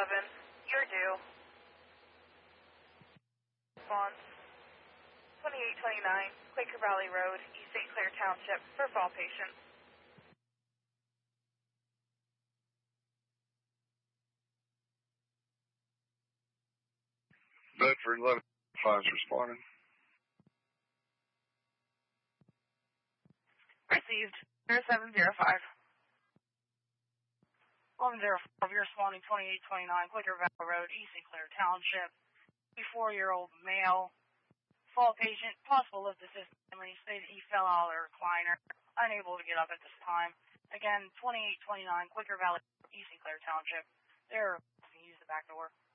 you're due. Response 2829 Quaker Valley Road, East St. Clair Township, for fall patient. Bedford 11-5 is responding. Received 0705. 1105, you're responding 2829 Quaker Valley Road, East St. Clair Township. 54-year-old male, fall patient, possible lift assist memory, stated he fell out of the recliner, unable to get up at this time. Again, 2829 Quaker Valley, East St. Clair Township. They're use the back door.